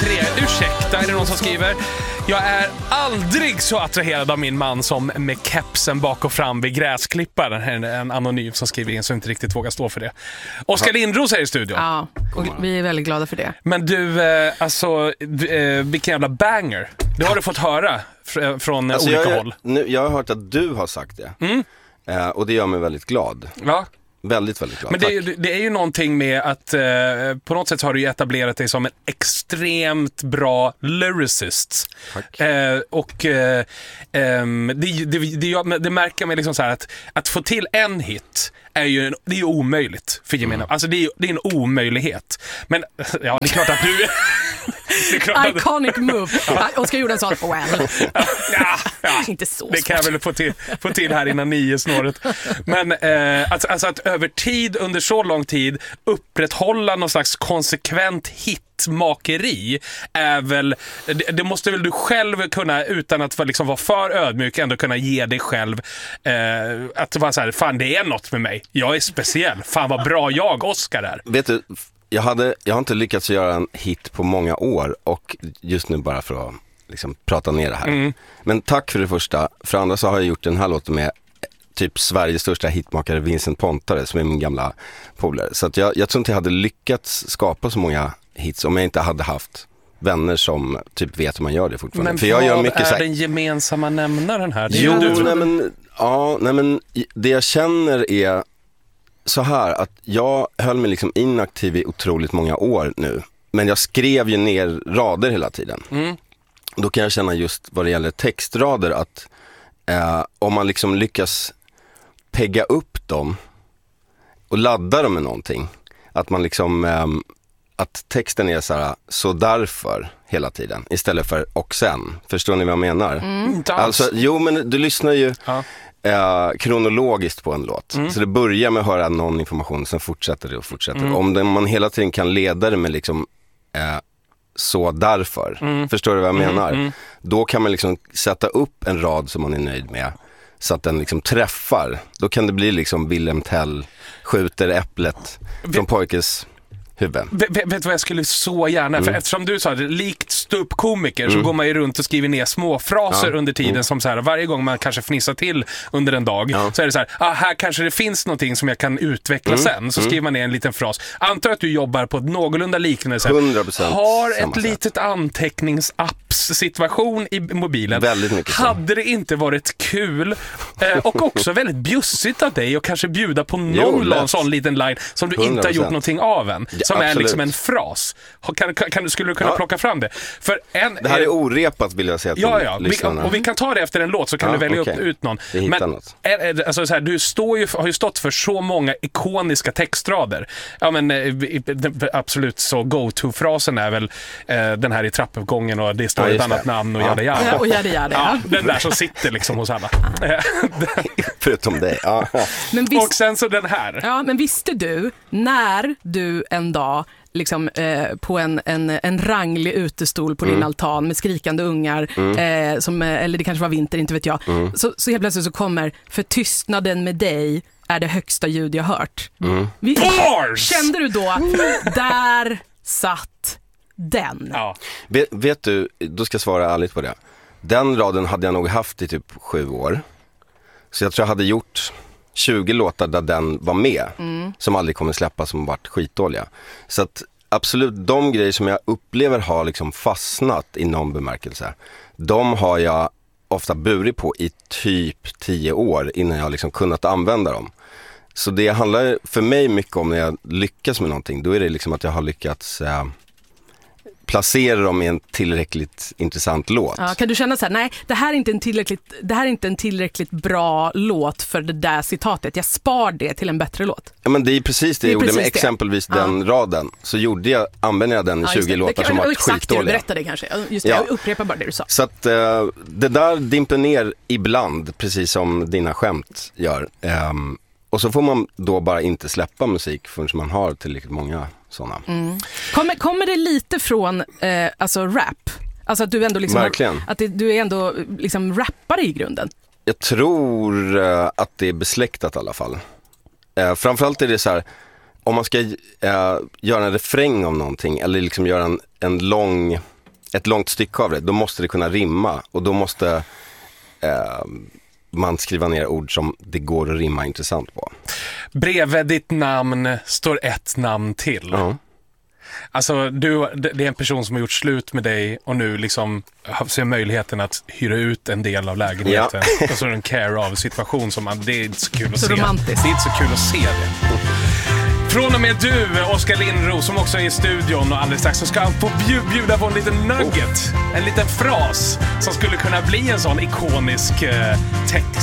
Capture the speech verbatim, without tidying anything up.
tre. Ursäkta, är det någon som skriver? Jag är aldrig så attraherad av min man som med kepsen bak och fram vid gräsklipparen. En, en anonym som skriver in så inte riktigt vågar stå för det. Oskar Lindros är i studion. Ja, och vi är väldigt glada för det. Men du, eh, alltså, du, eh, vilken jävla banger. Det har du fått höra fr- från alltså olika jag, håll. Nu, jag har hört att du har sagt det. Mm. Eh, och det gör mig väldigt glad. Ja. Väldigt, väldigt glad. Men det, är- det är ju någonting med att eh, på något sätt har du ju etablerat dig som en extremt bra lyricist. Tack. Eh, och eh, ehm, det, det, det, det märker man liksom så här att, att få till en hit är ju en, det är ju omöjligt för gemene. Mm. Alltså det är, det är en omöjlighet. Men ja, det är klart att du... det är klart att, Iconic move. Ja. Oskar gjorde en sån, well. ja, ja, Inte så det kan jag väl få till, få till här innan nio snåret. Men eh, alltså, alltså att över tid, under så lång tid upprätthålla någon slags konsekvent hitmakeri är väl, det, det måste väl du själv kunna, utan att liksom vara för ödmjuk, ändå kunna ge dig själv eh, att vara så här, fan det är något med mig, jag är speciell, fan vad bra jag, Oskar, är. Vet du, jag, hade, jag har inte lyckats göra en hit på många år, och just nu bara för att liksom prata ner det här. Mm. Men tack för det första. För andra så har jag gjort den här låten med typ Sveriges största hitmakare Vincent Pontare, som är min gamla polare. Så att jag, jag tror inte jag hade lyckats skapa så många hits om jag inte hade haft vänner som typ vet hur man gör det fortfarande. Men för jag vad gör mycket är så här... den gemensamma nämnaren här? Det är Jo, du. nej men, ja, nej men det jag känner är så här att jag höll mig liksom inaktiv i otroligt många år nu. Men jag skrev ju ner rader hela tiden. Mm. Då kan jag känna just vad det gäller textrader att eh, om man liksom lyckas pegga upp dem och ladda dem med någonting. Att man liksom, eh, att texten är så här, så därför hela tiden. Istället för och sen. Förstår ni vad jag menar? Mm, alltså, jo men du lyssnar ju... Ja. Eh, kronologiskt på en låt. Mm. Så det börjar med att höra någon information, sen fortsätter det och fortsätter. Mm. Om det, man hela tiden kan leda det med liksom eh, så därför. Mm. Förstår du vad jag mm. menar? Mm. Då kan man liksom sätta upp en rad som man är nöjd med, så att den liksom träffar. Då kan det bli liksom Wilhelm Tell skjuter äpplet Vi- från pojkes huvud. Vet, vet du vad jag skulle så gärna, mm. för eftersom du sa det, likt ståuppkomiker mm. så går man ju runt och skriver ner små fraser ja. under tiden mm. som så här, varje gång man kanske fnissar till under en dag ja. så är det så här, ah, här kanske det finns någonting som jag kan utveckla mm. sen, så mm. skriver man ner en liten fras. Antar att du jobbar på ett någorlunda liknande sätt. hundra procent har ett sätt. litet anteckningsapps-situation i mobilen. Väldigt mycket så. Hade det inte varit kul eh, och också väldigt bjussigt av dig och kanske bjuda på någon jo, sån liten line som du inte har gjort någonting av än. Ja, som absolut. är liksom en fras. Kan, kan, kan, skulle du kunna ja. plocka fram det? För en, det här är orepat, vill jag säga till ja, ja. lyssnarna. Vi, och vi kan ta det efter en låt, så kan ja, du välja okay. upp, ut någon. Men något. Är, alltså, så här, du står ju, har ju stått för så många ikoniska textrader. Ja, men absolut, så go-to-frasen är väl eh, den här i trappuppgången och det står ja, ett annat det. namn och ja. jada jada. Ja, och jada jada. Ja, den där som sitter liksom hos alla. Förutom dig. Ja. Men visst, och sen så den här. Ja, men visste du när du en dag liksom eh, på en, en, en ranglig utestol på mm. din altan med skrikande ungar mm. eh, som, eller det kanske var vinter, inte vet jag. Mm. Så, så helt plötsligt så kommer för tystnaden med dig är det högsta ljud jag hört. Mm. Vi, kände du då där satt den? Ja. Vet, vet du, då ska jag svara ärligt på det. Den raden hade jag nog haft i typ sju år. Så jag tror jag hade gjort tjugo låtar där den var med mm. som aldrig kommer släppas, som varit skitdåliga. Så att absolut, de grejer som jag upplever har liksom fastnat i någon bemärkelse, de har jag ofta burit på i typ tio år innan jag liksom kunnat använda dem. Så det handlar för mig mycket om, när jag lyckas med någonting, då är det liksom att jag har lyckats eh, placera dem i en tillräckligt intressant låt. Ja, kan du känna så här, nej, det här är inte en tillräckligt, det här är inte en tillräckligt bra låt för det där citatet. Jag spar det till en bättre låt. Ja, men det är precis det, det jag gjorde med det. Exempelvis den ja. raden. Så gjorde jag, använde jag den i ja, tjugo låtar det, som var skitdåliga. Exakt det du berättade kanske. Just det, ja. Jag upprepar bara det du sa. Så att uh, det där dimper ner ibland, precis som dina skämt gör. Um, och så får man då bara inte släppa musik förrän man har tillräckligt många sådana. Mm. Kommer, kommer det lite från eh, alltså rap? Alltså att du ändå liksom Verkligen. Har, att det, du är ändå liksom rappare i grunden? Jag tror uh, att det är besläktat i alla fall. Uh, framförallt är det så här, om man ska uh, göra en refräng om någonting eller liksom göra en, en lång ett långt stycke av det, då måste det kunna rimma. Och då måste eh, man skriva ner ord som det går att rimma intressant på. Bredvid ditt namn står ett namn till. Uh-huh. Alltså, du, det är en person som har gjort slut med dig och nu liksom ser möjligheten att hyra ut en del av lägenheten. Ja. Och så är det en care-of-situation som man, det är inte så kul att så se. Romantiskt. Det är inte så kul att se det. Från och med du, Oskar Lindros, som också är i studion och alldeles strax så ska han få bjuda på en liten nugget. En liten fras som skulle kunna bli en sån ikonisk eh, text